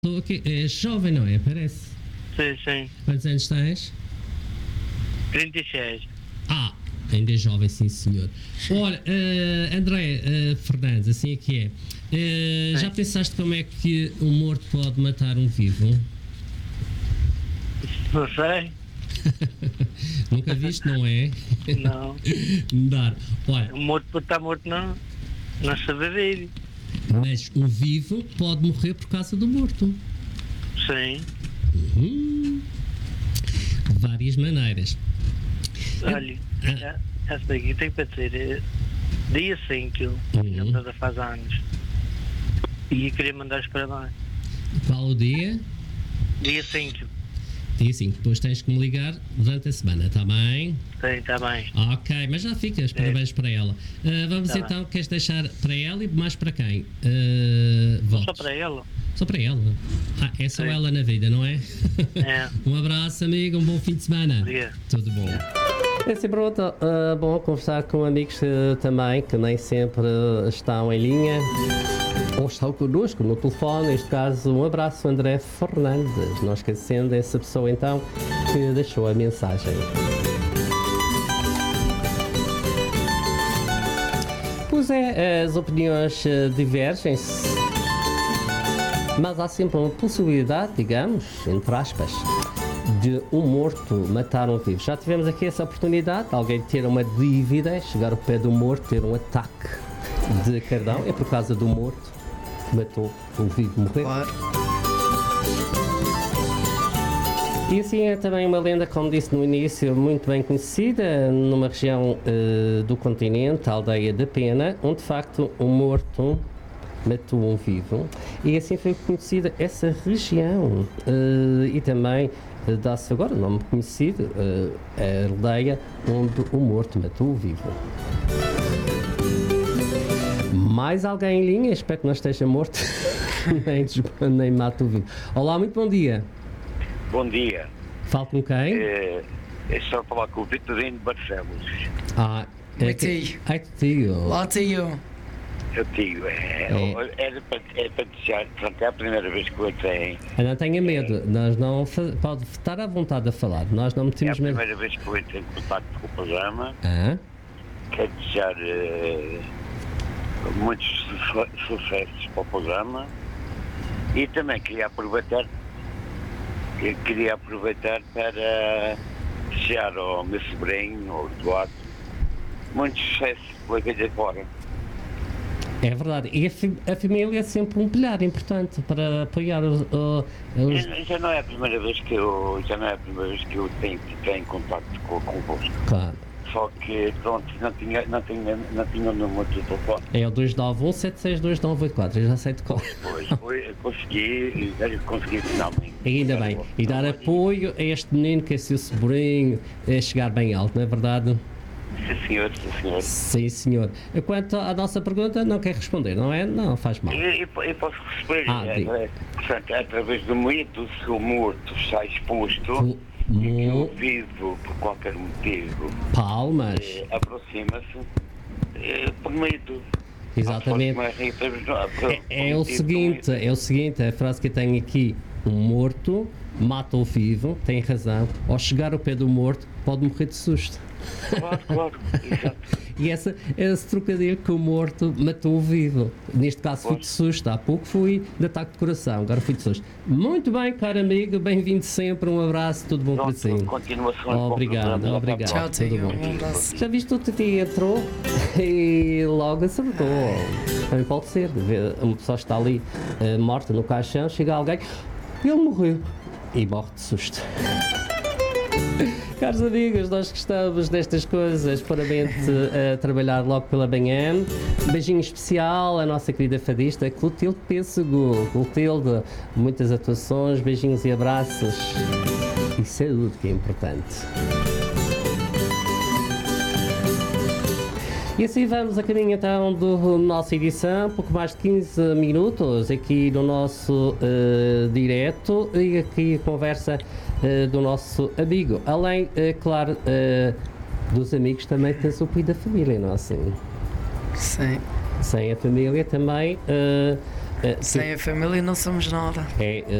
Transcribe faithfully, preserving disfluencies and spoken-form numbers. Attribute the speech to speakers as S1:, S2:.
S1: Estou aqui, é jovem, não é? Parece.
S2: Sim, sim.
S1: Quantos anos tens?
S2: trinta e seis.
S1: Ah, ainda é jovem, sim senhor. Ora, uh, André uh, Fernandes, assim é que é. Uh, já pensaste como é que um morto pode matar um vivo?
S2: Não sei.
S1: Nunca viste, não é?
S2: Não.
S1: Dar. Olha,
S2: O morto por estar morto não, não se vive.
S1: mas o vivo pode morrer por causa do morto.
S2: Sim.
S1: Uhum. Várias maneiras.
S2: Olha,
S1: Ah.
S2: essa daqui tem para dizer. é Dia cinco,
S1: Uhum.
S2: minha namorada faz anos. E eu queria mandar os parabéns.
S1: Qual o dia?
S2: Dia cinco.
S1: Dia cinco. Depois tens que me ligar durante a semana, está bem?
S2: Sim, está bem.
S1: Ok, mas já ficas, parabéns para ela. Uh, vamos
S2: Tá
S1: então, queres deixar para ela e mais para quem? Uh,
S2: Só
S1: votos.
S2: para ela.
S1: Só para ela? Ah, é só
S2: Sim.
S1: ela na vida, não é?
S2: É.
S1: Um abraço, amigo, um bom fim de semana.
S2: Obrigado.
S1: Tudo bom. É sempre outro, uh, bom conversar com amigos uh, também, que nem sempre uh, estão em linha ou estão connosco no telefone. Neste caso, um abraço, André Fernandes. Não esquecendo essa pessoa então que deixou a mensagem. Pois é, as opiniões uh, divergem-se, mas há sempre uma possibilidade, digamos, entre aspas, de um morto matar um vivo. Já tivemos aqui essa oportunidade de alguém ter uma dívida, chegar ao pé do morto, ter um ataque de cardão. É por causa do morto que matou o vivo morrer.
S3: Claro.
S1: E assim é também uma lenda, como disse no início, muito bem conhecida numa região uh, do continente, a aldeia da Pena, onde de facto um morto matou um vivo, e assim foi conhecida essa região. Uh, e também uh, dá-se agora o nome conhecido, uh, a aldeia onde o morto matou o vivo. Mais alguém em linha? Espero que não esteja morto, nem, nem mata o vivo. Olá, muito bom dia.
S4: Bom dia.
S1: Falo com quem?
S4: É, é só falar com o Vitorino Barcelos.
S1: Ah, é
S3: Oi,
S1: que-
S3: tio.
S1: Ai, tio.
S3: Lá tio.
S4: Eu digo, é,
S1: É.
S4: Era para, é para deixar, pronto, é a primeira vez que eu tenho.
S1: Ah, não tenha medo, nós não fa- pode estar à vontade a falar, nós não
S4: É a
S1: metemos medo.
S4: primeira vez que eu entro em contato com o programa.
S1: Ah,
S4: Quero desejar eh, muitos su- sucessos para o programa. E também queria aproveitar, eu queria aproveitar para desejar ao meu sobrinho, ao Eduardo, muito sucesso pela vida fora.
S1: é verdade, e a, fi- a família é sempre um pilar importante para apoiar os, o- os-
S4: Já- Já não é a primeira vez que eu, já não é a primeira vez que eu tenho, tenho contato com, convosco.
S1: Claro,
S4: Só que, pronto, não tinha, não tinha, não tinha o número do telefone.
S1: é o dois nove um sete seis dois nove oito quatro, eu já sei de qual.
S4: Pois, foi, eu consegui, e consegui finalmente.
S1: Ainda bem, e dar apoio a este menino que é seu sobrinho, é chegar bem alto, não é verdade?
S4: Sim, senhor, sim, senhor.
S1: Sim, senhor. Quanto à nossa pergunta, não quer responder, não é? Não, faz mal.
S4: Eu, eu, eu posso receber,
S1: Ah,
S4: é,
S1: diga.
S4: é, portanto, através do medo, se o morto está exposto
S1: O
S4: e que o
S1: mo-
S4: vivo, por qualquer motivo,
S1: Palmas,
S4: eh, aproxima-se, eh, por medo.
S1: exatamente.
S4: Não fosse mais ritas, não, por-
S1: É, é
S4: por
S1: o
S4: motivo
S1: seguinte,
S4: do medo.
S1: é o seguinte, a frase que eu tenho aqui, um morto mata o vivo, tem razão, ao chegar ao pé do morto pode morrer de susto.
S4: Claro, claro, exato.
S1: E essa, esse trocadilho que o morto matou o vivo. Neste caso fui de susto, há pouco fui de ataque de coração, agora fui de susto. Muito bem, caro amigo, bem-vindo sempre, um abraço, tudo bom para si.
S4: Pronto, continuação.
S1: Obrigado, obrigado.
S3: Tchau,
S1: Tudo
S3: tio.
S1: bom.
S3: Um abraço.
S1: Já viste o Titi entrou e logo acertou. Também pode ser, vê, uma pessoa está ali eh, morta no caixão, chega alguém e ele morreu. E morre de susto. Caros amigos, nós gostamos destas coisas, parabéns a trabalhar logo pela manhã. Beijinho especial à nossa querida fadista Clotilde Pêssego. Clotilde, muitas atuações, beijinhos e abraços. E saúde, que é importante. E assim vamos a caminho então da nossa edição, pouco mais de quinze minutos aqui no nosso uh, direto e aqui a conversa uh, do nosso amigo. Além, uh, claro, uh, dos amigos também tem o apoio da família, não é assim?
S3: Sim.
S1: Sem a família também uh, eh,
S3: Sem a família não somos nada.
S1: é,